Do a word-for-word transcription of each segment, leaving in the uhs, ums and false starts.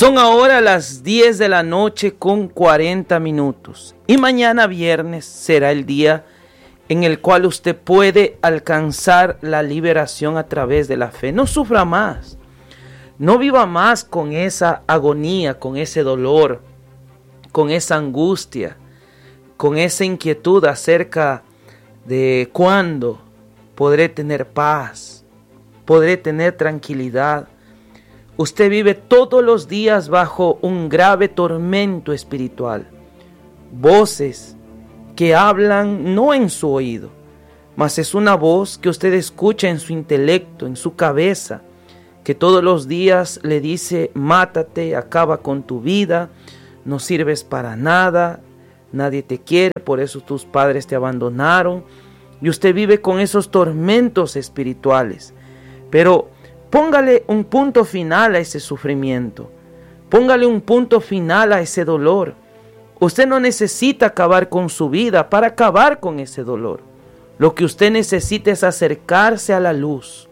Son ahora las diez de la noche con cuarenta minutos y mañana viernes será el día en el cual usted puede alcanzar la liberación a través de la fe. No sufra más, no viva más con esa agonía, con ese dolor, con esa angustia, con esa inquietud acerca de cuándo podré tener paz, podré tener tranquilidad. Usted vive todos los días bajo un grave tormento espiritual. Voces que hablan no en su oído, mas es una voz que usted escucha en su intelecto, en su cabeza, que todos los días le dice: mátate, acaba con tu vida, no sirves para nada, nadie te quiere, por eso tus padres te abandonaron. Y usted vive con esos tormentos espirituales. Pero póngale un punto final a ese sufrimiento. Póngale un punto final a ese dolor. Usted no necesita acabar con su vida para acabar con ese dolor. Lo que usted necesita es acercarse a la luz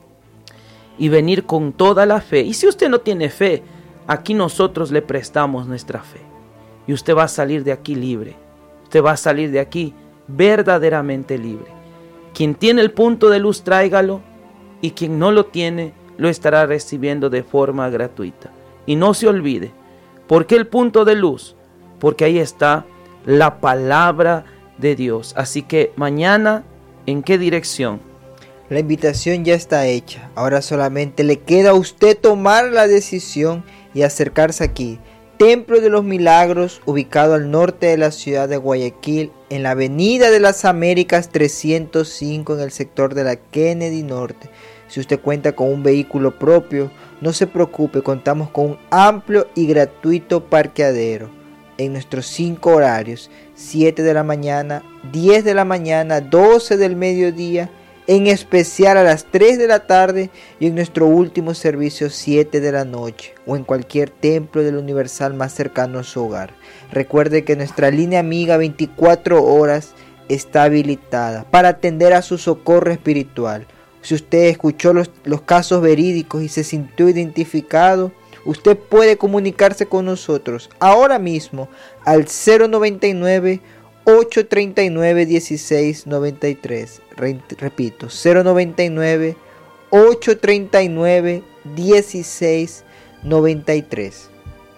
y venir con toda la fe. Y si usted no tiene fe, aquí nosotros le prestamos nuestra fe. Y usted va a salir de aquí libre. Usted va a salir de aquí verdaderamente libre. Quien tiene el punto de luz, tráigalo. Y quien no lo tiene, lo estará recibiendo de forma gratuita. Y no se olvide, ¿por qué el punto de luz? Porque ahí está la palabra de Dios. Así que mañana, ¿en qué dirección? La invitación ya está hecha. Ahora solamente le queda a usted tomar la decisión y acercarse aquí. Templo de los Milagros, ubicado al norte de la ciudad de Guayaquil, en la Avenida de las Américas trescientos cinco, en el sector de la Kennedy Norte. Si usted cuenta con un vehículo propio, no se preocupe, contamos con un amplio y gratuito parqueadero en nuestros cinco horarios: siete de la mañana, diez de la mañana, doce del mediodía, en especial a las tres de la tarde, y en nuestro último servicio siete de la noche, o en cualquier templo del Universal más cercano a su hogar. Recuerde que nuestra línea amiga veinticuatro horas está habilitada para atender a su socorro espiritual. Si usted escuchó los, los casos verídicos y se sintió identificado, usted puede comunicarse con nosotros ahora mismo al cero noventa y nueve, ocho treinta y nueve, dieciséis noventa y tres. Repito, cero noventa y nueve, ocho treinta y nueve, dieciséis noventa y tres.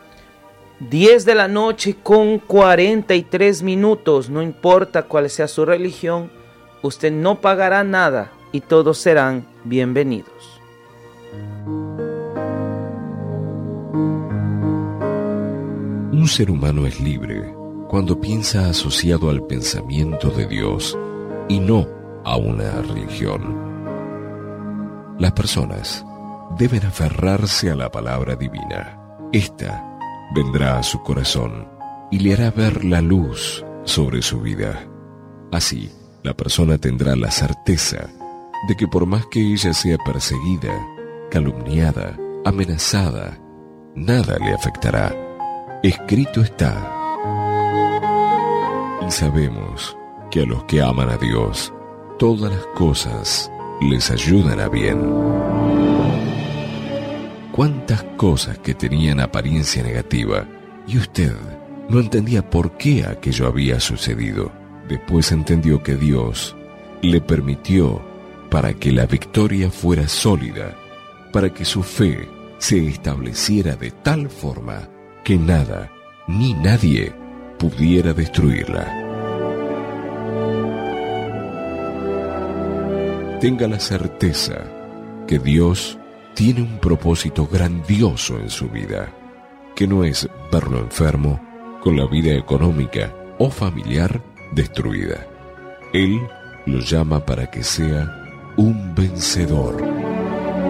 diez de la noche con cuarenta y tres minutos. No importa cuál sea su religión, usted no pagará nada y todos serán bienvenidos. Un ser humano es libre cuando piensa asociado al pensamiento de Dios y no a una religión. Las personas deben aferrarse a la palabra divina. Esta vendrá a su corazón y le hará ver la luz sobre su vida. Así, la persona tendrá la certeza de que por más que ella sea perseguida, calumniada, amenazada, nada le afectará. Escrito está. Y sabemos que a los que aman a Dios, todas las cosas les ayudan a bien. Cuántas cosas que tenían apariencia negativa y usted no entendía por qué aquello había sucedido. Después entendió que Dios le permitió para que la victoria fuera sólida, para que su fe se estableciera de tal forma que nada ni nadie pudiera destruirla. Tenga la certeza que Dios tiene un propósito grandioso en su vida, que no es verlo enfermo, con la vida económica o familiar destruida. Él lo llama para que sea un vencedor.